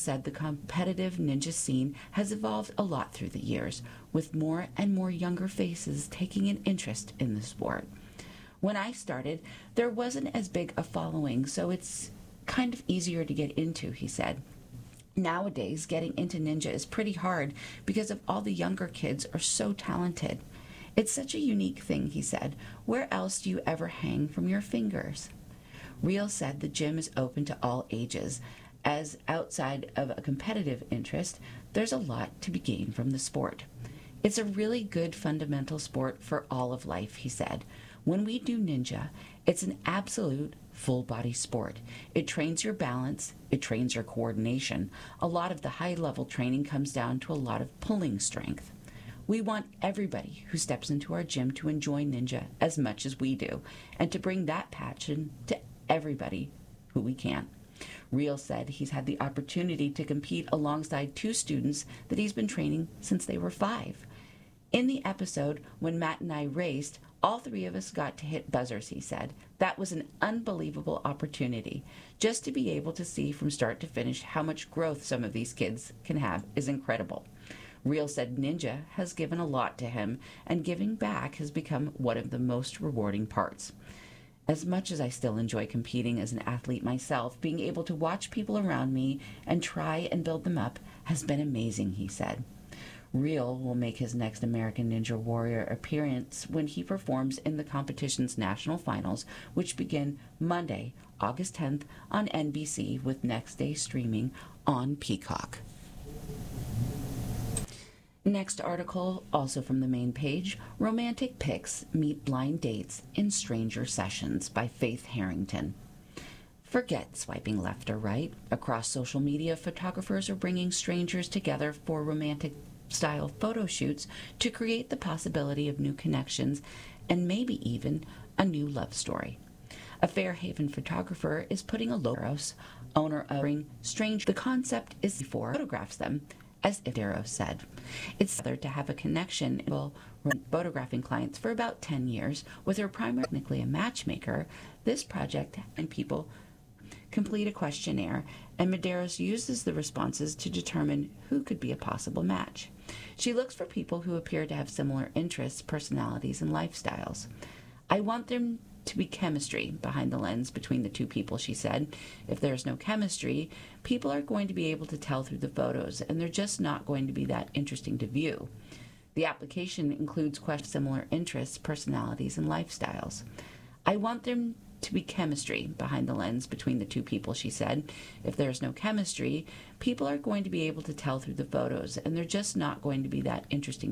said the competitive ninja scene has evolved a lot through the years, with more and more younger faces taking an interest in the sport. When I started, there wasn't as big a following, so it's kind of easier to get into, he said. Nowadays, getting into ninja is pretty hard because of all the younger kids are so talented. It's such a unique thing, he said. Where else do you ever hang from your fingers? Reel said the gym is open to all ages, as outside of a competitive interest, there's a lot to be gained from the sport. It's a really good fundamental sport for all of life, he said. When we do ninja, it's an absolute full-body sport. It trains your balance, it trains your coordination. A lot of the high-level training comes down to a lot of pulling strength. We want everybody who steps into our gym to enjoy ninja as much as we do, and to bring that passion to everybody who we can. Reel said he's had the opportunity to compete alongside 2 students that he's been training since they were 5. In the episode, when Matt and I raced, all 3 of us got to hit buzzers, he said. That was an unbelievable opportunity. Just to be able to see from start to finish how much growth some of these kids can have is incredible. Reel said ninja has given a lot to him, and giving back has become one of the most rewarding parts. As much as I still enjoy competing as an athlete myself, being able to watch people around me and try and build them up has been amazing, he said. Reel will make his next American Ninja Warrior appearance when he performs in the competition's national finals, which begin Monday, August 10th on NBC, with next day streaming on Peacock. Next article, also from the main page, Romantic Pics Meet Blind Dates in Stranger Sessions by Faith Harrington. Forget swiping left or right. Across social media, photographers are bringing strangers together for romantic-style photo shoots to create the possibility of new connections and maybe even a new love story. A Fairhaven photographer is putting a Loros, owner of Strange. The concept is before photographs them, as Daros said. It's better to have a connection photographing clients for about 10 years. With her primary technically a matchmaker, this project and people complete a questionnaire, and Medeiros uses the responses to determine who could be a possible match. She looks for people who appear to have similar interests, personalities, and lifestyles. I want them to be chemistry behind the lens between the 2 people, she said. If there's no chemistry, people are going to be able to tell through the photos, and they're just not going to be that interesting to view. The application includes questions similar interests, personalities, and lifestyles. I want them to be chemistry behind the lens between the 2 people, she said. If there's no chemistry, people are going to be able to tell through the photos, and they're just not going to be that interesting